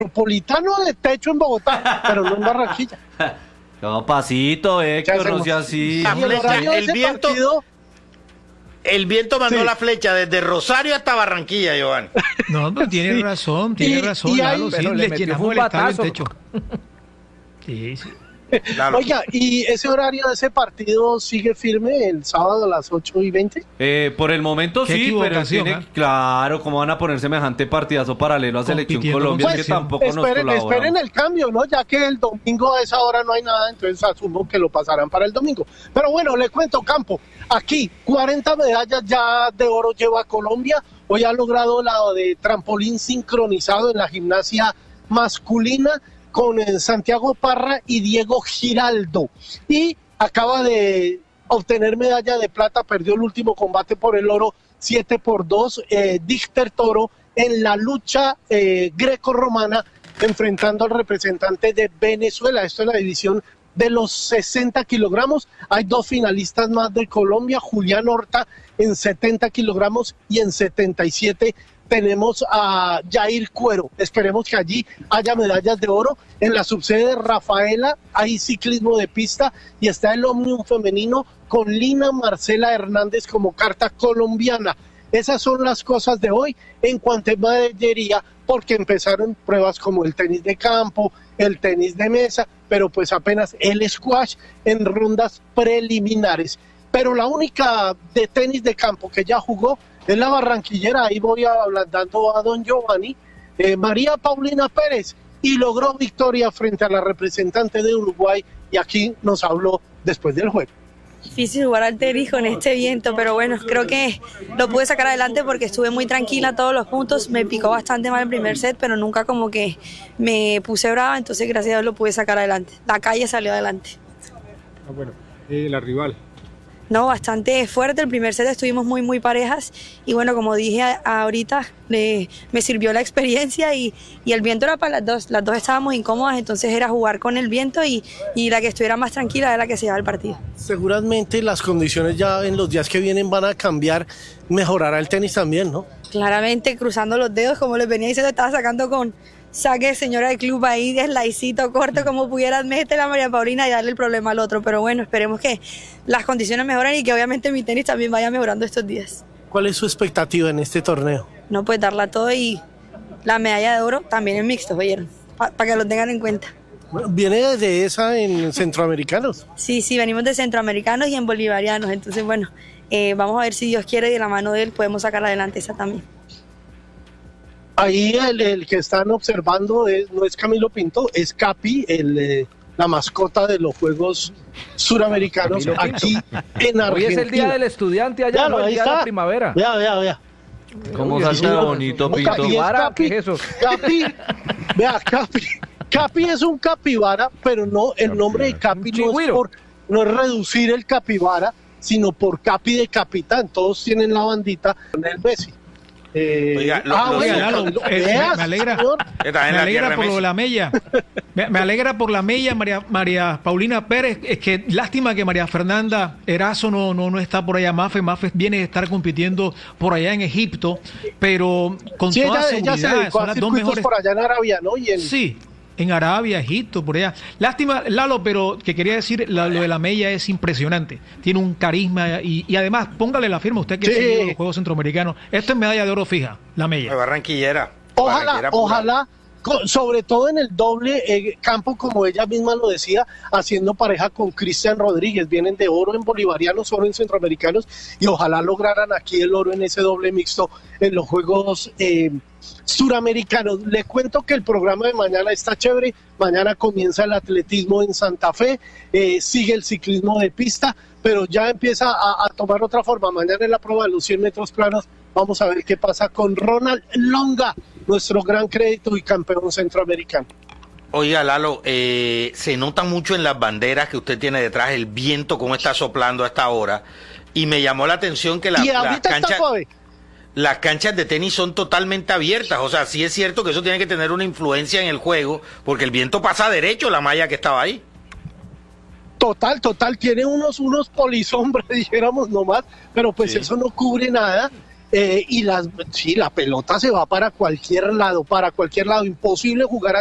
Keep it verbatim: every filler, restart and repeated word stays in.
metropolitano de techo en Bogotá, pero no en Barranquilla. No, pasito, Héctor, no sea así. La flecha, el, el viento, partido, el viento mandó sí. la flecha desde Rosario hasta Barranquilla, Giovanni. No, pero tiene sí. razón, tiene y, razón, y ahí, sí, le llenamos el estadio en techo. Sí, sí. Claro. Oiga, ¿y ese horario de ese partido sigue firme el sábado a las ocho y veinte? Eh, por el momento sí, pero tiene, ¿eh? Claro, ¿cómo van a poner semejante partidazo paralelo a Selección Colombia? Pues, es que tampoco esperen, nos colaboran. Esperen el cambio, ¿no? Ya que el domingo a esa hora no hay nada, entonces asumo que lo pasarán para el domingo. Pero bueno, le cuento, Campo, aquí cuarenta medallas ya de oro lleva Colombia. Hoy ha logrado la de trampolín sincronizado en la gimnasia masculina con Santiago Parra y Diego Giraldo, y acaba de obtener medalla de plata, perdió el último combate por el oro siete por dos, eh, Díchter Toro en la lucha eh, greco-romana enfrentando al representante de Venezuela. Esto es la división de los sesenta kilogramos, hay dos finalistas más de Colombia, Julián Horta en setenta kilogramos y en setenta y siete tenemos a Jair Cuero. Esperemos que allí haya medallas de oro. En la subsede Rafaela hay ciclismo de pista y está el ómnium femenino con Lina Marcela Hernández como carta colombiana. Esas son las cosas de hoy en cuanto a medallería, porque empezaron pruebas como el tenis de campo, el tenis de mesa, pero pues apenas el squash en rondas preliminares. Pero la única de tenis de campo que ya jugó es la barranquillera, ahí voy hablando a don Giovanni, eh, María Paulina Pérez, y logró victoria frente a la representante de Uruguay, y aquí nos habló después del juego. Difícil jugar al tenis con este viento, pero bueno, creo que lo pude sacar adelante porque estuve muy tranquila todos los puntos, me picó bastante mal el primer set, pero nunca como que me puse brava, entonces gracias a Dios lo pude sacar adelante, la calle salió adelante. Ah, bueno, eh, la rival. No, bastante fuerte, el primer set estuvimos muy muy parejas y bueno, como dije a, a ahorita, le, me sirvió la experiencia y, y el viento era para las dos, las dos estábamos incómodas, entonces era jugar con el viento y, y la que estuviera más tranquila era la que se llevaba el partido. Seguramente las condiciones ya en los días que vienen van a cambiar, mejorará el tenis también, ¿no? Claramente, cruzando los dedos, como les venía diciendo, estaba sacando con saque señora del club ahí, de slicecito corto, como pudiera meter a María Paulina y darle el problema al otro, pero bueno, esperemos que las condiciones mejoren y que obviamente mi tenis también vaya mejorando estos días. ¿Cuál es su expectativa en este torneo? No, pues darla todo y la medalla de oro también en mixtos, ¿oyeron? Para pa que lo tengan en cuenta. ¿Viene de esa en centroamericanos? Sí, sí, venimos de centroamericanos y en bolivarianos, entonces bueno, eh, vamos a ver si Dios quiere y de la mano de él podemos sacar adelante esa también. Ahí el, el que están observando es, no es Camilo Pinto, es Capi, el, eh, la mascota de los Juegos Suramericanos aquí en Argentina. Hoy es el día del estudiante allá, no, el día está. de la primavera. Vea, vea, vea. ¿Cómo salta bonito, Pinto? Capibara, ¿qué es eso? Capi, vea, Capi, Capi es un capibara, pero no, el nombre de Capi no es, por, no es reducir el capibara, sino por Capi de capitán. Todos tienen la bandita con el Messi. Eh, Oiga, lo, ah, lo, oiga, lo, lo, eh, veas, me alegra, me alegra por lo de la mella, me, me alegra por la mella María, María Paulina Pérez. Es que lástima que María Fernanda Erazo no, no, no está por allá. Mafe, Mafe viene a estar compitiendo por allá en Egipto, pero con sí, toda ella, seguridad ella se son las dos mejores por allá en Arabia, ¿no? Y en... Sí, en Arabia, Egipto, por allá. Lástima, Lalo, pero que quería decir, la, lo de la mella es impresionante. Tiene un carisma y, y además, póngale la firma, usted que sí. sigue los Juegos Centroamericanos. Esto es medalla de oro fija, la mella. Barranquillera. Ojalá, Barranquillera ojalá, sobre todo en el doble eh, campo, como ella misma lo decía, haciendo pareja con Cristian Rodríguez. Vienen de oro en bolivarianos, oro en centroamericanos, y ojalá lograran aquí el oro en ese doble mixto en los Juegos eh, Suramericanos. Le cuento que el programa de mañana está chévere. Mañana comienza el atletismo en Santa Fe, eh, sigue el ciclismo de pista, pero ya empieza a, a tomar otra forma. Mañana en la prueba de los cien metros planos vamos a ver qué pasa con Ronald Longa, nuestro gran crédito y campeón centroamericano. Oiga, Lalo, eh, se nota mucho en las banderas que usted tiene detrás el viento, cómo está soplando a esta hora, y me llamó la atención que la, las canchas... Las canchas de tenis son totalmente abiertas, o sea, sí es cierto que eso tiene que tener una influencia en el juego, porque el viento pasa derecho la malla que estaba ahí. Total, total, tiene unos, unos polisombras, dijéramos nomás, pero pues sí. Eso no cubre nada. eh, y las, sí, la pelota se va para cualquier lado, para cualquier lado, imposible jugar